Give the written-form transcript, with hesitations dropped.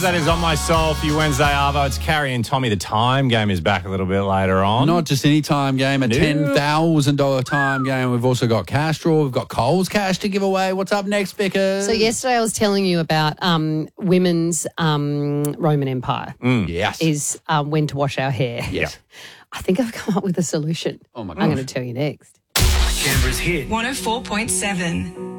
That is On My Soul for you Wednesday, Arvo. It's Carrie and Tommy. The time game is back a little bit later on. Not just any time game, a $10,000 time game. We've also got cash draw. We've got Coles cash to give away. What's up next, Vickers? So yesterday I was telling you about women's Roman Empire. Yes. Is when to wash our hair. Yes. I think I've come up with a solution. Oh, my gosh. I'm going to tell you next. Canberra's hit. 104.7.